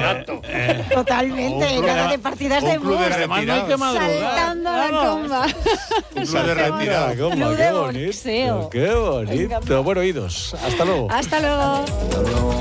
Exacto. Totalmente, nada de partidas de bus. Además no hay que madrugar. Saltando a la comba. Un club de retirada. Club de Qué boxeo. bonito, qué bonito. Bueno, oídos. Hasta luego. Hasta luego.